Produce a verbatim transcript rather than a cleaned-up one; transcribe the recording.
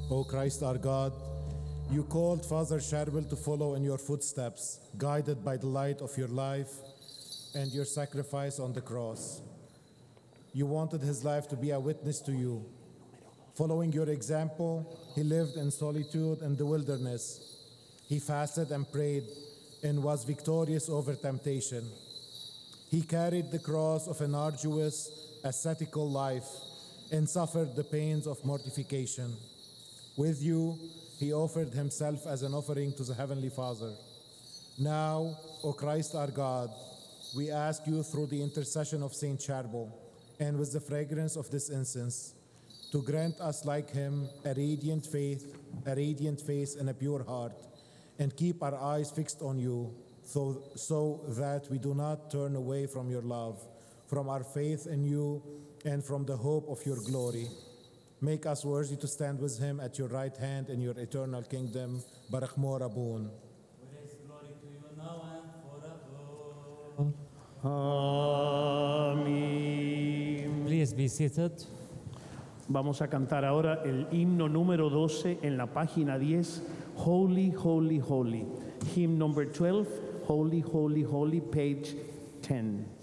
O Christ our God, you called Father Charbel to follow in your footsteps, guided by the light of your life and your sacrifice on the cross. You wanted his life to be a witness to you. Following your example, he lived in solitude in the wilderness. He fasted and prayed and was victorious over temptation. He carried the cross of an arduous, ascetical life and suffered the pains of mortification. With you, he offered himself as an offering to the Heavenly Father. Now, O Christ our God, we ask you through the intercession of Saint Charbel and with the fragrance of this incense to grant us like him a radiant faith, a radiant face, and a pure heart, and keep our eyes fixed on you so, so that we do not turn away from your love, from our faith in you, and from the hope of your glory. Make us worthy to stand with him at your right hand in your eternal kingdom. Barak mo Rabun. Praise glory to you now and forever. Amén. Please be seated. Vamos a cantar ahora el himno número doce en la página diez, Holy, Holy, Holy. Hymn number twelve, Holy, Holy, Holy, page ten.